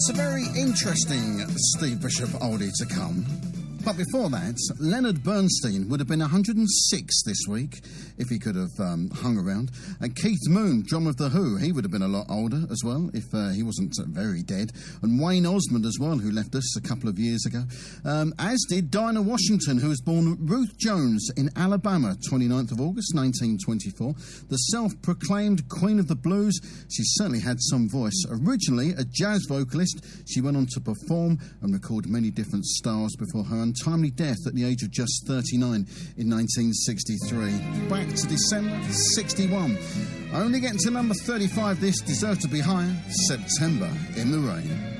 It's a very interesting Steve Bishop oldie to come. But before that, Leonard Bernstein would have been 106 this week if he could have hung around. And Keith Moon, drummer of The Who, he would have been a lot older as well if he wasn't very dead. And Wayne Osmond as well, who left us a couple of years ago. As did Dinah Washington, who was born Ruth Jones in Alabama, 29th of August, 1924. The self-proclaimed Queen of the Blues. She certainly had some voice. Originally a jazz vocalist, she went on to perform and record many different styles before her untimely death at the age of just 39 in 1963. Back to December 61. Only getting to number 35, this deserved to be higher. September in the Rain.